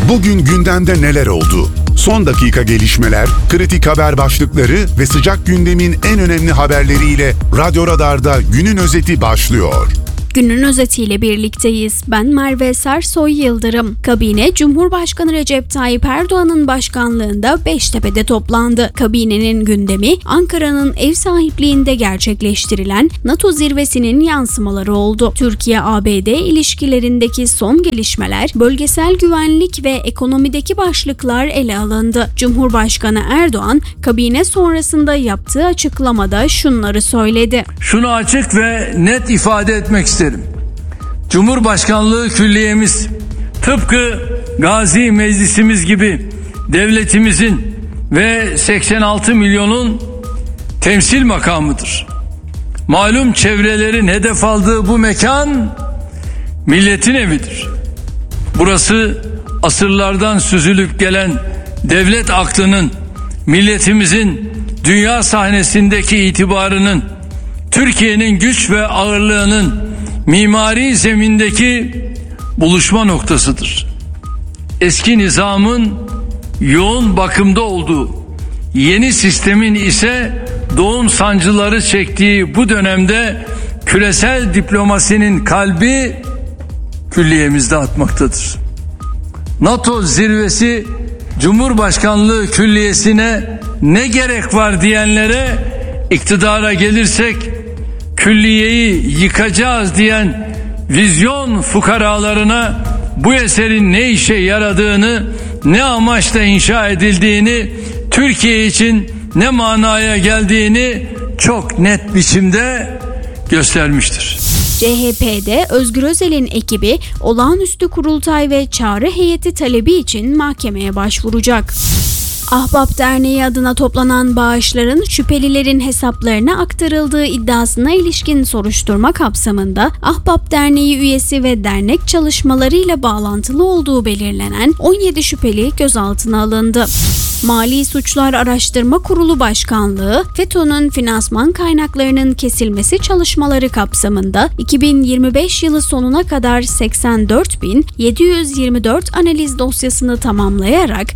Bugün gündemde neler oldu? Son dakika gelişmeler, kritik haber başlıkları ve sıcak gündemin en önemli haberleriyle Radyo Radar'da günün özeti başlıyor. Günün özetiyle birlikteyiz. Ben Merve Sersoy Yıldırım. Kabine, Cumhurbaşkanı Recep Tayyip Erdoğan'ın başkanlığında Beştepe'de toplandı. Kabinenin gündemi, Ankara'nın ev sahipliğinde gerçekleştirilen NATO zirvesinin yansımaları oldu. Türkiye-ABD ilişkilerindeki son gelişmeler, bölgesel güvenlik ve ekonomideki başlıklar ele alındı. Cumhurbaşkanı Erdoğan, kabine sonrasında yaptığı açıklamada şunları söyledi. Şunu açık ve net ifade etmek isterim. Cumhurbaşkanlığı Külliyemiz tıpkı Gazi Meclisimiz gibi devletimizin ve 86 milyonun temsil makamıdır. Malum çevrelerin hedef aldığı bu mekan milletin evidir. Burası asırlardan süzülüp gelen devlet aklının, milletimizin dünya sahnesindeki itibarının, Türkiye'nin güç ve ağırlığının mimari zemindeki buluşma noktasıdır. Eski nizamın yoğun bakımda olduğu, yeni sistemin ise doğum sancıları çektiği bu dönemde küresel diplomasinin kalbi külliyemizde atmaktadır. NATO zirvesi Cumhurbaşkanlığı Külliyesi'ne ne gerek var diyenlere, iktidara gelirsek külliyeyi yıkacağız diyen vizyon fukaralarına bu eserin ne işe yaradığını, ne amaçla inşa edildiğini, Türkiye için ne manaya geldiğini çok net biçimde göstermiştir. CHP'de Özgür Özel'in ekibi olağanüstü kurultay ve çağrı heyeti talebi için mahkemeye başvuracak. Ahbap Derneği adına toplanan bağışların şüphelilerin hesaplarına aktarıldığı iddiasına ilişkin soruşturma kapsamında Ahbap Derneği üyesi ve dernek çalışmalarıyla bağlantılı olduğu belirlenen 17 şüpheli gözaltına alındı. Mali Suçlar Araştırma Kurulu Başkanlığı, FETÖ'nün finansman kaynaklarının kesilmesi çalışmaları kapsamında 2025 yılı sonuna kadar 84.724 analiz dosyasını tamamlayarak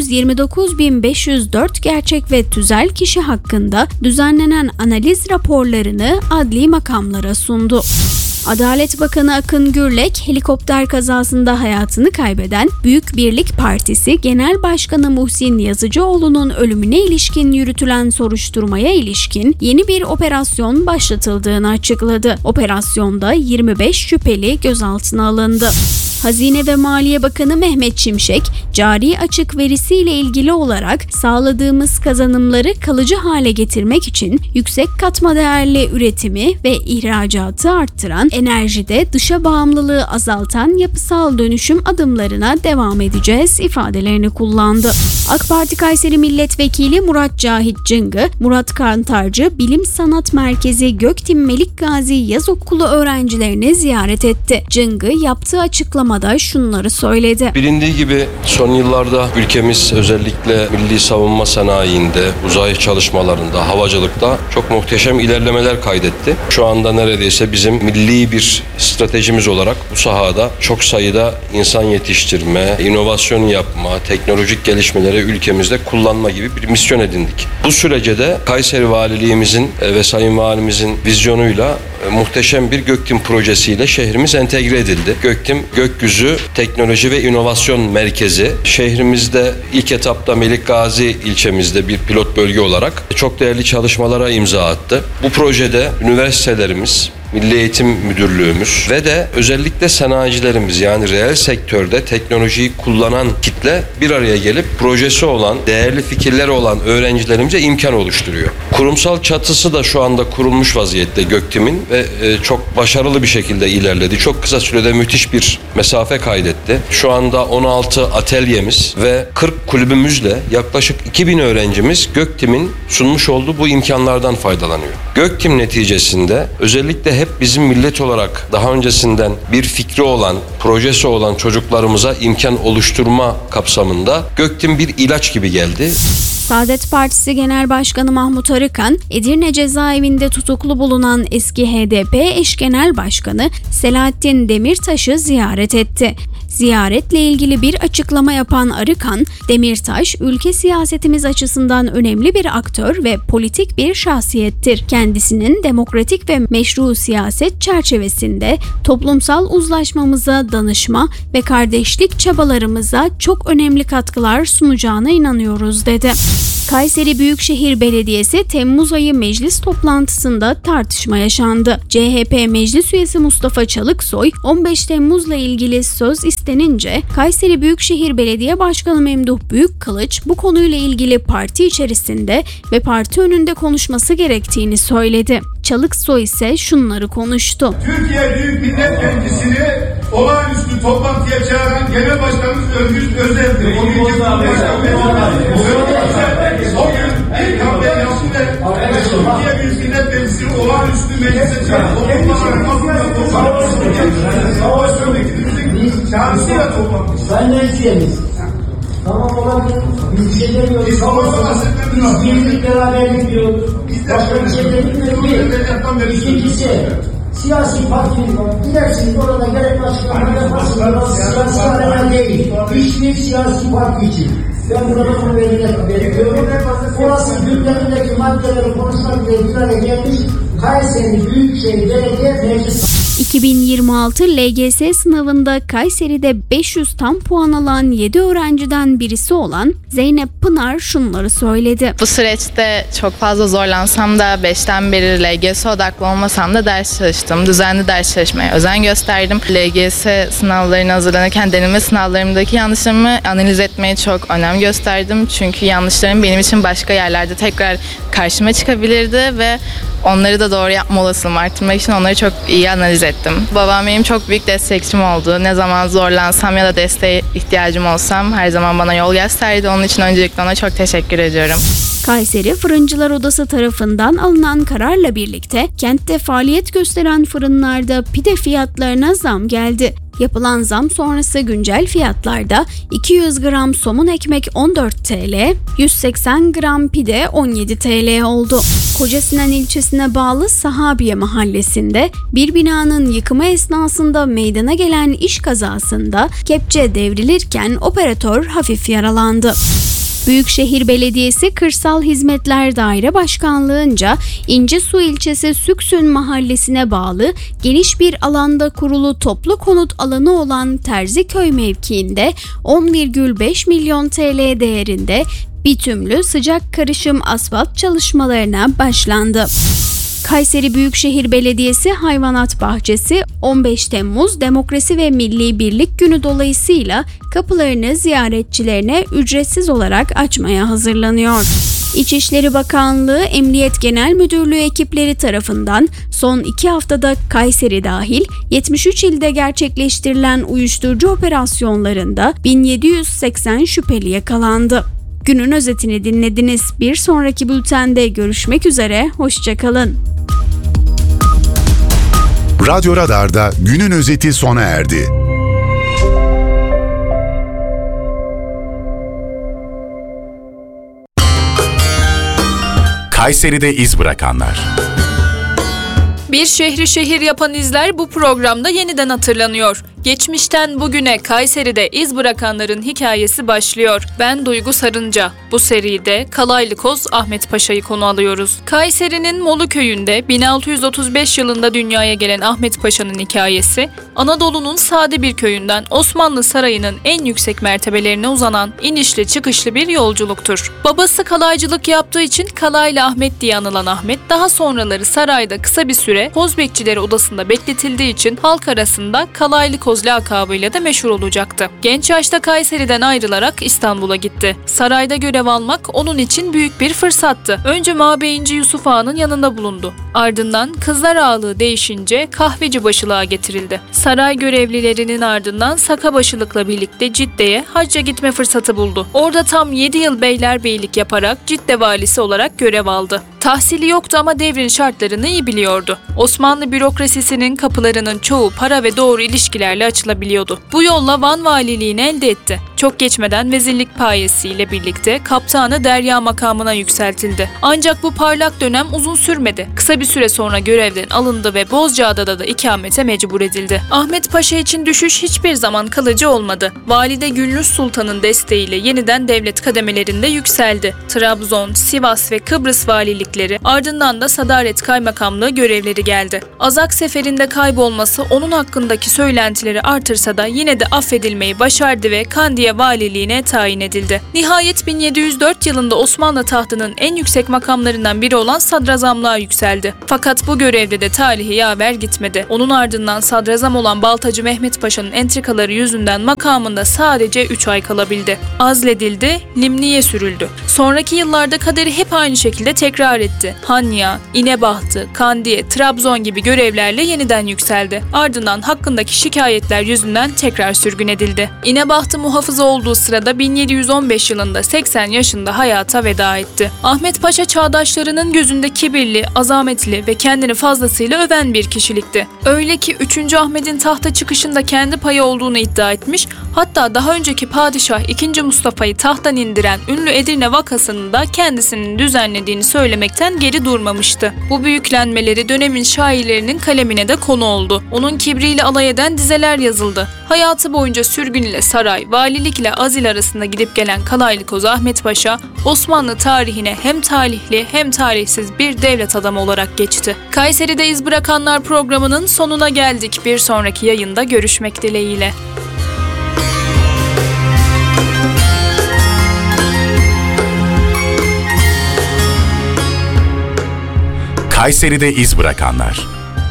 329.504 gerçek ve tüzel kişi hakkında düzenlenen analiz raporlarını adli makamlara sundu. Adalet Bakanı Akın Gürlek, helikopter kazasında hayatını kaybeden Büyük Birlik Partisi Genel Başkanı Muhsin Yazıcıoğlu'nun ölümüne ilişkin yürütülen soruşturmaya ilişkin yeni bir operasyon başlatıldığını açıkladı. Operasyonda 25 şüpheli gözaltına alındı. Hazine ve Maliye Bakanı Mehmet Şimşek, cari açık verisiyle ilgili olarak sağladığımız kazanımları kalıcı hale getirmek için yüksek katma değerli üretimi ve ihracatı arttıran, enerjide dışa bağımlılığı azaltan yapısal dönüşüm adımlarına devam edeceğiz ifadelerini kullandı. AK Parti Kayseri Milletvekili Murat Cahit Cıngı, Murat Kantarcı Bilim Sanat Merkezi Göktim Melik Gazi Yaz Okulu öğrencilerini ziyaret etti. Cıngı yaptığı açıklamada şunları söyledi. Bilindiği gibi son yıllarda ülkemiz özellikle milli savunma sanayinde, uzay çalışmalarında, havacılıkta çok muhteşem ilerlemeler kaydetti. Şu anda neredeyse bizim milli bir stratejimiz olarak bu sahada çok sayıda insan yetiştirme, inovasyon yapma, teknolojik gelişmeleri ülkemizde kullanma gibi bir misyon edindik. Bu sürece de Kayseri Valiliğimizin ve Sayın Valimizin vizyonuyla muhteşem bir Göktim projesiyle şehrimiz entegre edildi. Göktim, gökyüzü teknoloji ve inovasyon merkezi. Şehrimizde ilk etapta Melik Gazi ilçemizde bir pilot bölge olarak çok değerli çalışmalara imza attı. Bu projede üniversitelerimiz, Milli Eğitim Müdürlüğümüz ve de özellikle sanayicilerimiz, yani reel sektörde teknolojiyi kullanan kitle bir araya gelip projesi olan, değerli fikirleri olan öğrencilerimize imkan oluşturuyor. Kurumsal çatısı da şu anda kurulmuş vaziyette Göktim'in ve çok başarılı bir şekilde ilerledi. Çok kısa sürede müthiş bir mesafe kaydetti. Şu anda 16 atölyemiz ve 40 kulübümüzle yaklaşık 2000 öğrencimiz Göktim'in sunmuş olduğu bu imkanlardan faydalanıyor. Göktim neticesinde özellikle hep bizim millet olarak daha öncesinden bir fikri olan, projesi olan çocuklarımıza imkan oluşturma kapsamında Göktim bir ilaç gibi geldi. Saadet Partisi Genel Başkanı Mahmut Arıkan, Edirne cezaevinde tutuklu bulunan eski HDP eş genel başkanı Selahattin Demirtaş'ı ziyaret etti. Ziyaretle ilgili bir açıklama yapan Arıkan, Demirtaş, ülke siyasetimiz açısından önemli bir aktör ve politik bir şahsiyettir. Kendisinin demokratik ve meşru siyaset çerçevesinde toplumsal uzlaşmamıza, danışma ve kardeşlik çabalarımıza çok önemli katkılar sunacağına inanıyoruz, dedi. Kayseri Büyükşehir Belediyesi Temmuz ayı meclis toplantısında tartışma yaşandı. CHP Meclis Üyesi Mustafa Çalıksoy, 15 Temmuz'la ilgili söz istenince Kayseri Büyükşehir Belediye Başkanı Memduh Büyükkılıç bu konuyla ilgili parti içerisinde ve parti önünde konuşması gerektiğini söyledi. Çalıksoy ise şunları konuştu. Türkiye Büyük Millet Meclisi'ni olağanüstü toplantıya çağıran Genel Başkanımız Özgür Özel'dir. O gün ilk hamle yaptı ve Türkiye Büyük Millet Meclisi'ni olağanüstü meclise çağıran çağrısıyla toplanmışız. Sayın Meclisimiz. Tamam olabilir. Biz bir şey demiyoruz. Biz birlik beraberlik diyoruz. Başka bir şey demiyoruz. İkincisi, siyasi parti gidersiniz orada gerek başkanlığı yaparsınız. Siyasi arena değil. Hiçbir siyasi parti için. Ben burada bunu veriyorum. Orası gündemindeki maddeleri konuşmak üzere bir araya gelmiş. Kayseri Büyükşehir Belediye Meclisi. 2026 LGS sınavında Kayseri'de 500 tam puan alan 7 öğrenciden birisi olan Zeynep Pınar şunları söyledi. Bu süreçte çok fazla zorlansam da 5'ten beri LGS odaklı olmasam da ders çalıştım. Düzenli ders çalışmaya özen gösterdim. LGS sınavlarına hazırlanırken deneme sınavlarımdaki yanlışlarımı analiz etmeye çok önem gösterdim. Çünkü yanlışlarım benim için başka yerlerde tekrar karşıma çıkabilirdi ve onları da doğru yapma olasılığımı arttırmak için onları çok iyi analiz ettim. Babam benim çok büyük destekçim oldu. Ne zaman zorlansam ya da desteğe ihtiyacım olsam her zaman bana yol gösterdi. Onun için öncelikle ona çok teşekkür ediyorum. Kayseri Fırıncılar Odası tarafından alınan kararla birlikte kentte faaliyet gösteren fırınlarda pide fiyatlarına zam geldi. Yapılan zam sonrası güncel fiyatlarda 200 gram somun ekmek 14 TL, 180 gram pide 17 TL oldu. Kocasinan ilçesine bağlı Sahabiye mahallesinde bir binanın yıkımı esnasında meydana gelen iş kazasında kepçe devrilirken operatör hafif yaralandı. Büyükşehir Belediyesi Kırsal Hizmetler Daire Başkanlığı'nca İncesu ilçesi Süksün mahallesine bağlı geniş bir alanda kurulu toplu konut alanı olan Terziköy mevkiinde 10,5 milyon TL değerinde bitümlü sıcak karışım asfalt çalışmalarına başlandı. Kayseri Büyükşehir Belediyesi Hayvanat Bahçesi 15 Temmuz Demokrasi ve Milli Birlik Günü dolayısıyla kapılarını ziyaretçilerine ücretsiz olarak açmaya hazırlanıyor. İçişleri Bakanlığı Emniyet Genel Müdürlüğü ekipleri tarafından son 2 haftada Kayseri dahil 73 ilde gerçekleştirilen uyuşturucu operasyonlarında 1780 şüpheli yakalandı. Günün özetini dinlediniz. Bir sonraki bültende görüşmek üzere, hoşça kalın. Radyo Radar'da günün özeti sona erdi. Kayseri'de iz bırakanlar. Bir şehri şehir yapan izler bu programda yeniden hatırlanıyor. Geçmişten bugüne Kayseri'de iz bırakanların hikayesi başlıyor. Ben Duygu Sarınca. Bu seride Kalaylı Koz Ahmet Paşa'yı konu alıyoruz. Kayseri'nin Molu köyünde 1635 yılında dünyaya gelen Ahmet Paşa'nın hikayesi, Anadolu'nun sade bir köyünden Osmanlı Sarayı'nın en yüksek mertebelerine uzanan inişli çıkışlı bir yolculuktur. Babası kalaycılık yaptığı için Kalaylı Ahmet diye anılan Ahmet, daha sonraları sarayda kısa bir süre koz bekçileri odasında bekletildiği için halk arasında Kalaylı Koz lakabıyla da meşhur olacaktı. Genç yaşta Kayseri'den ayrılarak İstanbul'a gitti. Sarayda görev almak onun için büyük bir fırsattı. Önce Mabeyinci Yusuf Ağa'nın yanında bulundu. Ardından Kızlar Ağalığı değişince kahveci başılığa getirildi. Saray görevlilerinin ardından Sakabaşılıkla birlikte Cidde'ye hacca gitme fırsatı buldu. Orada tam 7 yıl beylerbeylik yaparak Cidde valisi olarak görev aldı. Tahsili yoktu ama devrin şartlarını iyi biliyordu. Osmanlı bürokrasisinin kapılarının çoğu para ve doğru ilişkilerle kontrolle açılabiliyordu. Bu yolla Van valiliğini elde etti. Çok geçmeden vezirlik payesiyle birlikte kaptanı Derya makamına yükseltildi. Ancak bu parlak dönem uzun sürmedi. Kısa bir süre sonra görevden alındı ve Bozcaada'da da ikamete mecbur edildi. Ahmet Paşa için düşüş hiçbir zaman kalıcı olmadı. Valide Gülnur Sultan'ın desteğiyle yeniden devlet kademelerinde yükseldi. Trabzon, Sivas ve Kıbrıs valilikleri, ardından da Sadaret Kaymakamlığı görevleri geldi. Azak seferinde kaybolması onun hakkındaki söylentileri artırsa da yine de affedilmeyi başardı ve Kandiye valiliğine tayin edildi. Nihayet 1704 yılında Osmanlı tahtının en yüksek makamlarından biri olan sadrazamlığa yükseldi. Fakat bu görevde de talihi yaver gitmedi. Onun ardından sadrazam olan Baltacı Mehmet Paşa'nın entrikaları yüzünden makamında sadece 3 ay kalabildi. Azledildi, limniye sürüldü. Sonraki yıllarda kaderi hep aynı şekilde tekrar etti. Hanya, İnebahtı, Kandiye, Trabzon gibi görevlerle yeniden yükseldi. Ardından hakkındaki şikayetler yüzünden tekrar sürgün edildi. İnebahtı muhafızı olduğu sırada 1715 yılında 80 yaşında hayata veda etti. Ahmet Paşa çağdaşlarının gözünde kibirli, azametli ve kendini fazlasıyla öven bir kişilikti. Öyle ki 3. Ahmet'in tahta çıkışında kendi payı olduğunu iddia etmiş, hatta daha önceki padişah 2. Mustafa'yı tahttan indiren ünlü Edirne vakasını da kendisinin düzenlediğini söylemekten geri durmamıştı. Bu büyüklenmeleri dönemin şairlerinin kalemine de konu oldu. Onun kibriyle alay eden dizeler yazıldı. Hayatı boyunca sürgün ile saray, valilik ile azil arasında gidip gelen Kalaylıkoz Ahmet Paşa, Osmanlı tarihine hem talihli hem talihsiz bir devlet adamı olarak geçti. Kayseri'de iz bırakanlar programının sonuna geldik. Bir sonraki yayında görüşmek dileğiyle. Kayseri'de iz bırakanlar.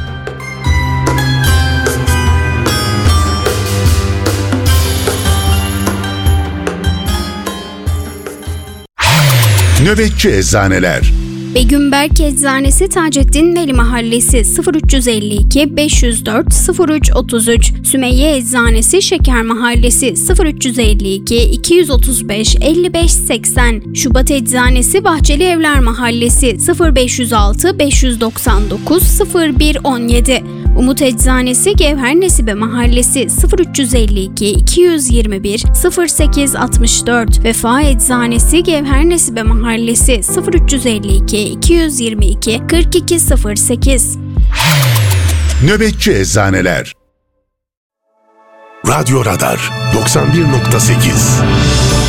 Nöbetçi Eczaneler. Begümberk Eczanesi Taceddin Veli Mahallesi 0352 504 0333, Sümeyye Eczanesi Şeker Mahallesi 0352 235 55 80, Şubat Eczanesi Bahçeli Evler Mahallesi 0506 599 0117, Umut Eczanesi Gevher Nesibe Mahallesi 0352 221 0864, Vefa Eczanesi Gevher Nesibe Mahallesi 0352 222 4208. Nöbetçi Eczaneler. Radyo Radar 91.8